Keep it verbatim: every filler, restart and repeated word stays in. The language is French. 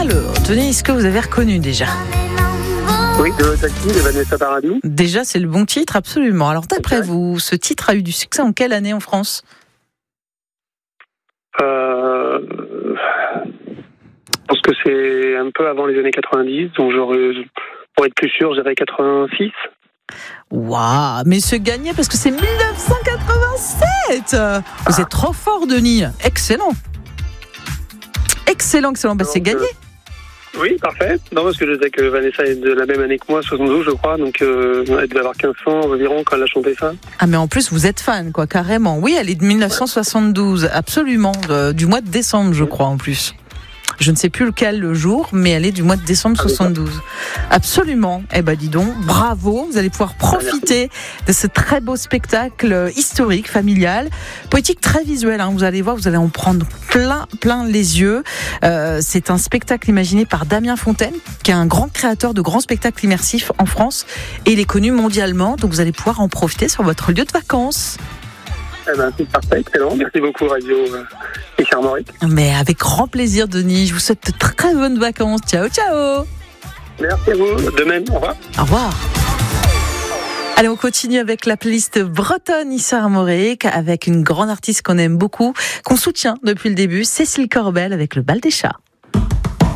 Alors, Denis, est-ce que vous avez reconnu déjà ? Oui, de Taxi, de Vanessa Paradis. Déjà, c'est le bon titre, absolument. Alors, d'après Okay. vous, ce titre a eu du succès en quelle année en France ? Euh, je pense que c'est un peu avant les années quatre-vingt-dix, donc j'aurais, pour être plus sûr, je dirais quatre-vingt-six. Waouh, mais se gagner parce que c'est dix-neuf cent quatre-vingt-sept. Vous êtes trop fort, Denis. Excellent. Excellent, excellent. Bah, Donc, c'est gagné. Euh, oui, parfait. Non, parce que je sais que Vanessa est de la même année que moi, soixante-douze, je crois, donc euh, elle devait avoir quinze ans environ quand elle a chanté ça. Ah, mais en plus, vous êtes fan, quoi, carrément. Oui, elle est de dix-neuf cent soixante-douze, absolument. Euh, du mois de décembre, je crois, en plus. Je ne sais plus lequel le jour, mais elle est du mois de décembre soixante-douze. Absolument. Eh ben, dis donc, bravo. Vous allez pouvoir profiter de ce très beau spectacle historique, familial, poétique, très visuel. Hein. Vous allez voir, vous allez en prendre plein, plein les yeux. Euh, c'est un spectacle imaginé par Damien Fontaine, qui est un grand créateur de grands spectacles immersifs en France, et il est connu mondialement. Donc, vous allez pouvoir en profiter sur votre lieu de vacances. Eh ben, c'est parfait, excellent. Merci beaucoup, Radio euh, Richard Moric. Mais avec grand plaisir, Denis. Je vous souhaite de très bonnes vacances. Ciao, ciao. Merci à vous. De même, au revoir. Au revoir. Allez, on continue avec la playlist bretonne Issa Armorique, avec une grande artiste qu'on aime beaucoup, qu'on soutient depuis le début, Cécile Corbel avec le Bal des Chats.